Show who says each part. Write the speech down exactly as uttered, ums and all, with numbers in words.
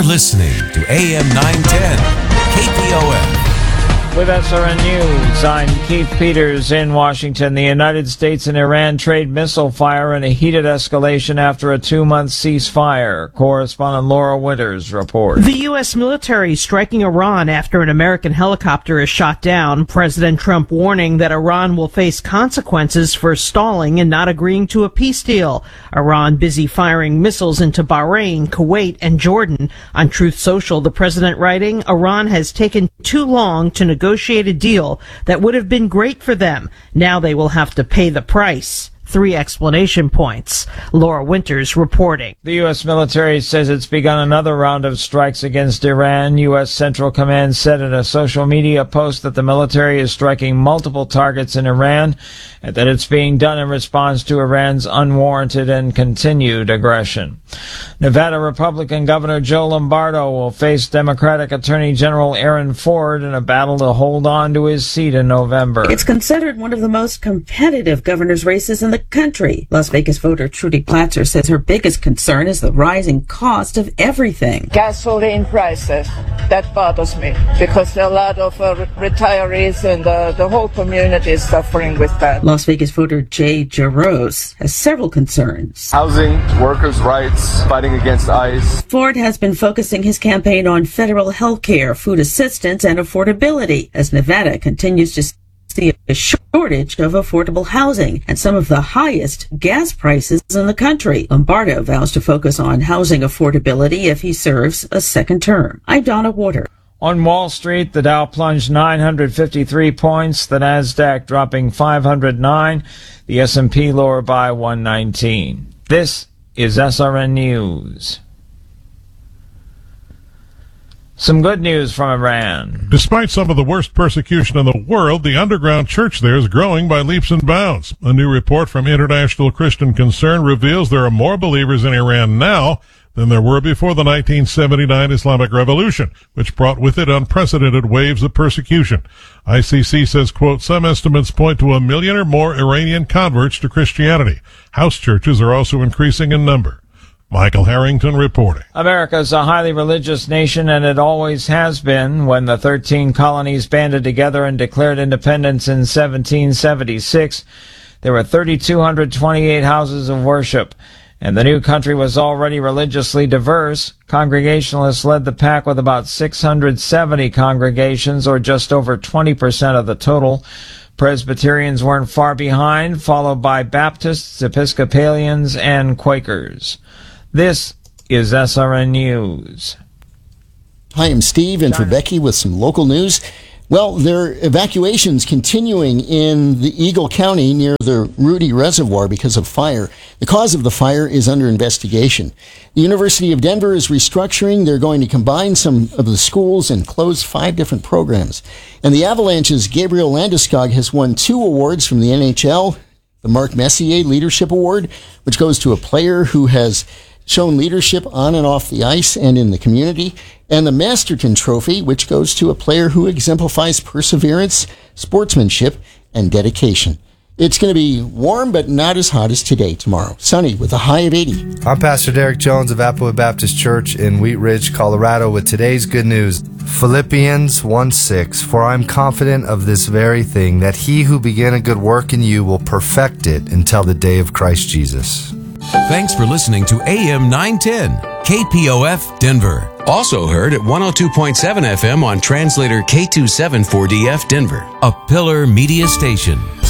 Speaker 1: Listening to A M nine ten, K P O F.
Speaker 2: With S R N News, I'm Keith Peters in Washington. The United States and Iran trade missile fire in a heated escalation after a two-month ceasefire. Correspondent Laura Winters reports.
Speaker 3: The U S military striking Iran after an American helicopter is shot down. President Trump warning that Iran will face consequences for stalling and not agreeing to a peace deal. Iran busy firing missiles into Bahrain, Kuwait, and Jordan. On Truth Social, the president writing, Iran has taken too long to negotiate negotiate a deal that would have been great for them. Now they will have to pay the price. Three explanation points. Laura Winters reporting.
Speaker 2: The U S military says it's begun another round of strikes against Iran. U S Central Command said in a social media post that the military is striking multiple targets in Iran and that it's being done in response to Iran's unwarranted and continued aggression. Nevada Republican Governor Joe Lombardo will face Democratic Attorney General Aaron Ford in a battle to hold on to his seat in November.
Speaker 4: It's considered one of the most competitive governor's races in the country. Las Vegas voter Trudy Platzer says her biggest concern is the rising cost of everything.
Speaker 5: Gasoline prices, that bothers me because there are a lot of uh, retirees and uh, the whole community is suffering with that.
Speaker 4: Las Vegas voter Jay Jaros has several concerns.
Speaker 6: Housing, workers' rights, fighting against ICE.
Speaker 4: Ford has been focusing his campaign on federal health care, food assistance, and affordability as Nevada continues to see a shortage of affordable housing and some of the highest gas prices in the country. Lombardo vows to focus on housing affordability if he serves a second term. I'm Donna Water.
Speaker 2: On Wall Street, the Dow plunged nine hundred fifty-three points, the Nasdaq dropping five hundred nine, the S and P lower by one nineteen. This is S R N News. Some good news from Iran.
Speaker 7: Despite some of the worst persecution in the world, the underground church there is growing by leaps and bounds. A new report from International Christian Concern reveals there are more believers in Iran now than there were before the nineteen seventy-nine Islamic Revolution, which brought with it unprecedented waves of persecution. I C C says, quote, some estimates point to a million or more Iranian converts to Christianity. House churches are also increasing in number. Michael Harrington reporting.
Speaker 2: America is a highly religious nation, and it always has been. When the thirteen colonies banded together and declared independence in seventeen seventy-six, there were three thousand two hundred twenty-eight houses of worship, and the new country was already religiously diverse. Congregationalists led the pack with about six hundred seventy congregations, or just over twenty percent of the total. Presbyterians weren't far behind, followed by Baptists, Episcopalians, and Quakers. This is S R N News.
Speaker 8: Hi, I'm Steve, and for Becky with some local news. Well, there are evacuations continuing in the Eagle County near the Rudy Reservoir because of fire. The cause of the fire is under investigation. The University of Denver is restructuring. They're going to combine some of the schools and close five different programs. And the Avalanche's Gabriel Landeskog has won two awards from the N H L. The Mark Messier Leadership Award, which goes to a player who has shown leadership on and off the ice and in the community, and the Masterton Trophy, which goes to a player who exemplifies perseverance, sportsmanship, and dedication. It's going to be warm, but not as hot as today, tomorrow. Sunny with a high of eighty.
Speaker 9: I'm Pastor Derek Jones of Applewood Baptist Church in Wheat Ridge, Colorado, with today's good news. Philippians one six, for I am confident of this very thing, that he who began a good work in you will perfect it until the day of Christ Jesus.
Speaker 1: Thanks for listening to A M nine ten, K P O F Denver. Also heard at one oh two point seven F M on translator K twenty-seven four D F Denver, a Pillar Media station.